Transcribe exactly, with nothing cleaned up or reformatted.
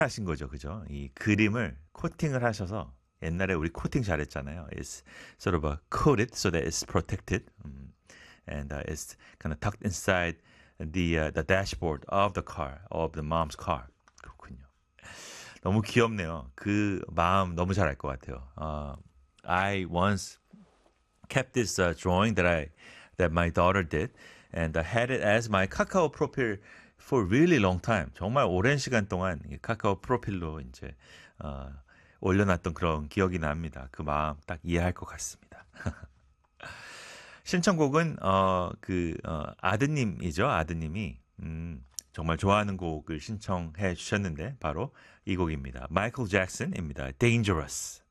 하신 거죠, 그죠? 이 그림을 코팅을 하셔서 옛날에 우리 코팅 잘했잖아요. It's sort of a coated so that it's protected, 음, and uh, it's kind of tucked inside the uh, the dashboard of the car, of the mom's car. 그렇군요. 너무 귀엽네요. 그 마음 너무 잘 알 것 같아요. Uh, I once kept this uh, drawing that I that my daughter did, and I had it as my 카카오 프로필 for really long time. 정말 오랜 시간 동안 이 카카오 프로필로 이제 어, 올려놨던 그런 기억이 납니다. 그 마음 딱 이해할 것 같습니다. 신청곡은 어, 그 어, 아드님이죠. 아드님이 음, 정말 좋아하는 곡을 신청해 주셨는데 바로 이 곡입니다. 마이클 잭슨입니다. Dangerous.